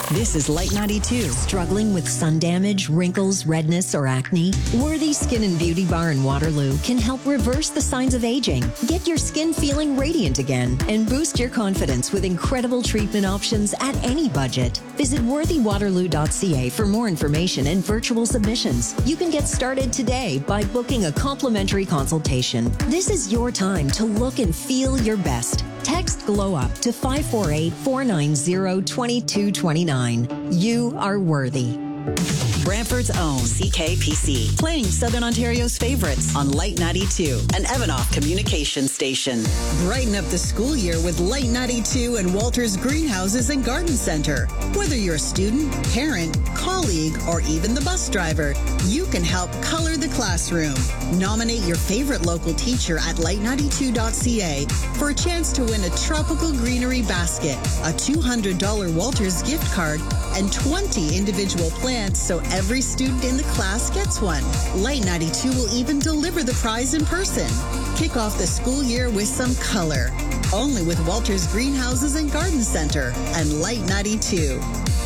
This is Light 92. Struggling with sun damage, wrinkles, redness, or acne? Worthy Skin and Beauty Bar in Waterloo can help reverse the signs of aging. Get your skin feeling radiant again and boost your confidence with incredible treatment options at any budget. Visit worthywaterloo.ca for more information and virtual submissions. You can get started today by booking a complimentary consultation. This is your time to look and feel your best. Text GLOW UP to 548-490-2229. You are worthy. Brantford's own CKPC, playing Southern Ontario's favorites on Light 92, an Evanoff communication station. Brighten up the school year with Light 92 and Walters Greenhouses and Garden Center. Whether you're a student, parent, colleague, or even the bus driver, you can help color the classroom. Nominate your favorite local teacher at light92.ca for a chance to win a tropical greenery basket, a $200 Walters gift card, and 20 individual plants so every student in the class gets one. Light 92 will even deliver the prize in person. Kick off the school year with some color. Only with Walters Greenhouses and Garden Center and Light 92.